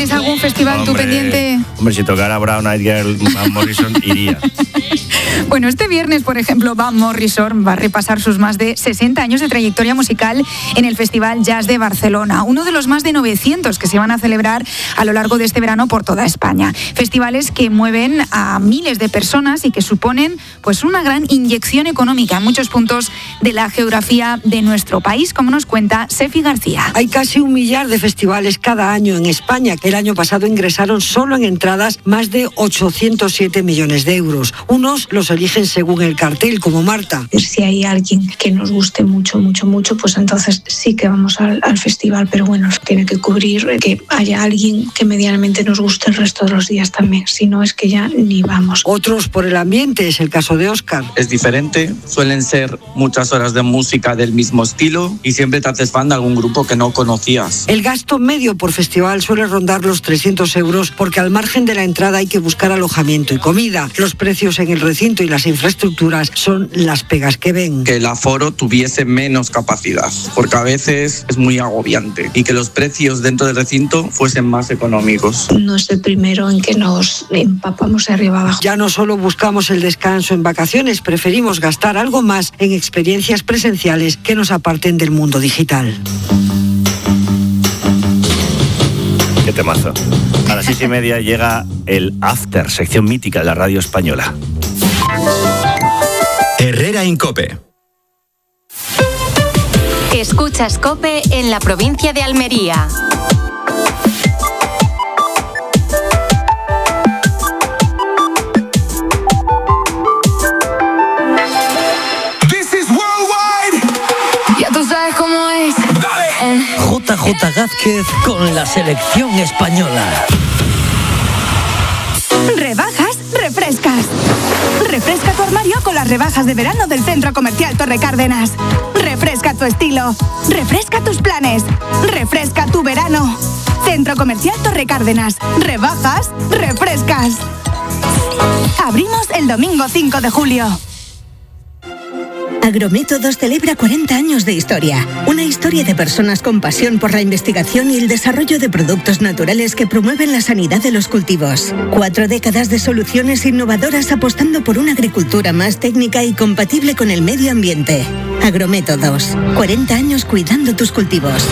¿Tienes algún festival tú pendiente? Hombre, si tocara Brown Eyed Girl, Van Morrison, iría. Bueno, este viernes, por ejemplo, Van Morrison va a repasar sus más de 60 años de trayectoria musical en el Festival Jazz de Barcelona, uno de los más de 900 que se van a celebrar a lo largo de este verano por toda España. Festivales que mueven a miles de personas y que suponen pues una gran inyección económica en muchos puntos de la geografía de nuestro país, como nos cuenta Sefi García. Hay casi 1 millar de festivales cada año en España, que el año pasado ingresaron solo en entradas más de 807 millones de euros. Unos los eligen según el cartel, como Marta. Si hay alguien que nos guste mucho, pues entonces sí que vamos al festival, pero bueno, tiene que cubrir que haya alguien que medianamente nos guste el resto de los días también, si no es que ya ni vamos. Otros por el ambiente, es el caso de Óscar. Es diferente, suelen ser muchas horas de música del mismo estilo y siempre te haces fan de algún grupo que no conocías. El gasto medio por festival suele rondar los 300 euros porque al margen de la entrada hay que buscar alojamiento y comida. Los precios en el recinto y las infraestructuras son las pegas que ven. Que el aforo tuviese menos capacidad, porque a veces es muy agobiante, y que los precios dentro del recinto fuesen más económicos. No es el primero en que nos empapamos de arriba abajo. Ya no solo buscamos el descanso en vacaciones, preferimos gastar algo más en experiencias presenciales que nos aparten del mundo digital. Qué temazo. A las 6:30 llega el After, sección mítica de la radio española. Herrera en COPE. Escuchas COPE en la provincia de Almería. Ya tú sabes cómo es. JJ Gázquez con la selección española. Rebajas, refrescas. Refresca tu armario con las rebajas de verano del Centro Comercial Torre Cárdenas. Refresca tu estilo. Refresca tus planes. Refresca tu verano. Centro Comercial Torre Cárdenas. Rebajas, refrescas. Abrimos el domingo 5 de julio. Agrométodos celebra 40 años de historia. Una historia de personas con pasión por la investigación y el desarrollo de productos naturales que promueven la sanidad de los cultivos. 4 décadas de soluciones innovadoras apostando por una agricultura más técnica y compatible con el medio ambiente. Agrométodos. 40 años cuidando tus cultivos.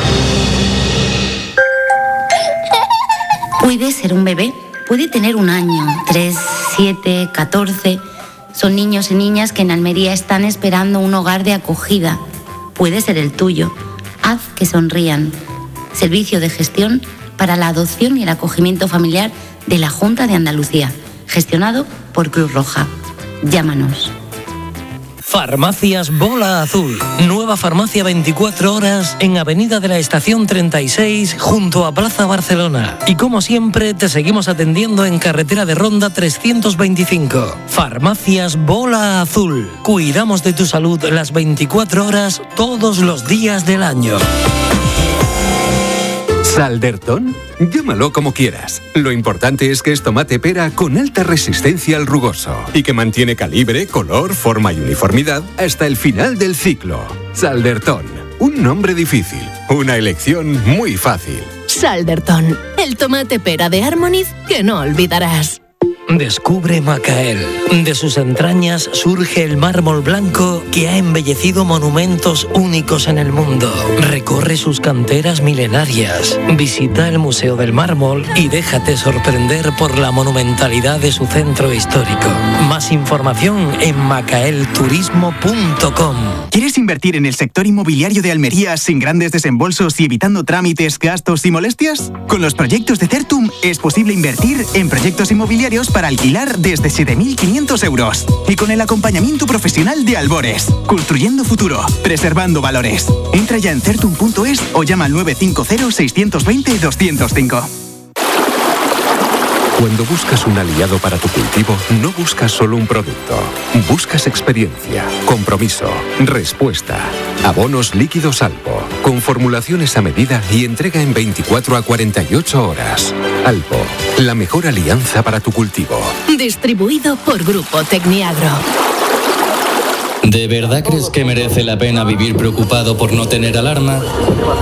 Puede ser un bebé. Puede tener 1 año, 3, 7, 14... Son niños y niñas que en Almería están esperando un hogar de acogida. Puede ser el tuyo. Haz que sonrían. Servicio de gestión para la adopción y el acogimiento familiar de la Junta de Andalucía. Gestionado por Cruz Roja. Llámanos. Farmacias Bola Azul. Nueva farmacia 24 horas en Avenida de la Estación 36 junto a Plaza Barcelona. Y como siempre te seguimos atendiendo en Carretera de Ronda 325. Farmacias Bola Azul. Cuidamos de tu salud las 24 horas todos los días del año. ¿Saldertón? Llámalo como quieras. Lo importante es que es tomate pera con alta resistencia al rugoso y que mantiene calibre, color, forma y uniformidad hasta el final del ciclo. Saldertón. Un nombre difícil, una elección muy fácil. Saldertón, el tomate pera de Harmoniz que no olvidarás. Descubre Macael. De sus entrañas surge el mármol blanco que ha embellecido monumentos únicos en el mundo. Recorre sus canteras milenarias, visita el Museo del Mármol y déjate sorprender por la monumentalidad de su centro histórico. Más información en macaelturismo.com. ¿Quieres invertir en el sector inmobiliario de Almería sin grandes desembolsos y evitando trámites, gastos y molestias? Con los proyectos de Certum es posible invertir en proyectos inmobiliarios para alquilar desde 7.500 euros. Y con el acompañamiento profesional de Albores. Construyendo futuro, preservando valores. Entra ya en certum.es o llama al 950-620-205. Cuando buscas un aliado para tu cultivo, no buscas solo un producto. Buscas experiencia, compromiso, respuesta. Abonos líquidos Alpo, con formulaciones a medida y entrega en 24 a 48 horas. Alpo, la mejor alianza para tu cultivo. Distribuido por Grupo Tecniagro. ¿De verdad crees que merece la pena vivir preocupado por no tener alarma?